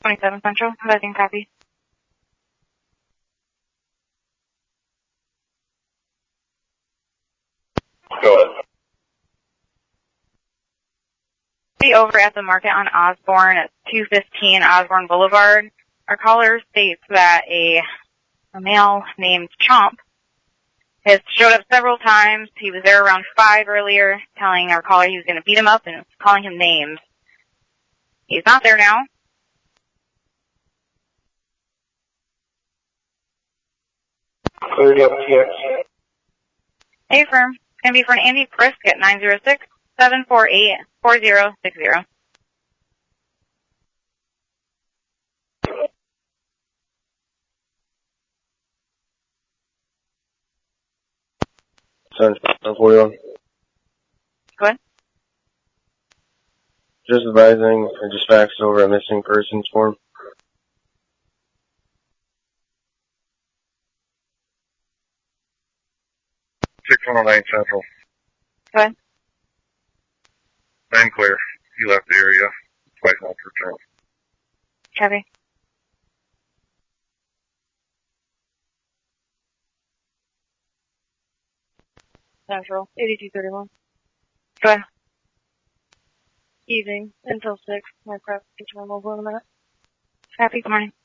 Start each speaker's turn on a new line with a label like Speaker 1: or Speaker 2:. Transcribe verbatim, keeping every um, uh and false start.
Speaker 1: twenty-seven Central, letting copy.
Speaker 2: Go ahead.
Speaker 1: Be over at the market on Osborne at two fifteen Osborne Boulevard. Our caller states that a, a male named Chomp has showed up several times. He was there around five earlier, telling our caller he was going to beat him up and calling him names. He's not there now.
Speaker 2: Cleared up T X.
Speaker 1: Hey, firm. It's going to be for an Andy Frisk at nine zero six, seven four eight, four zero six zero.
Speaker 2: seven forty-one.
Speaker 1: Go ahead.
Speaker 2: Just advising, I just faxed over a missing persons form. six one nine Central.
Speaker 1: Go ahead.
Speaker 2: nine clear. He left the area. Twice not returned.
Speaker 1: Copy. Central, eighty-two thirty-one. Go ahead. Evening, until six. My prep, get your mobile in a minute. Happy, good morning.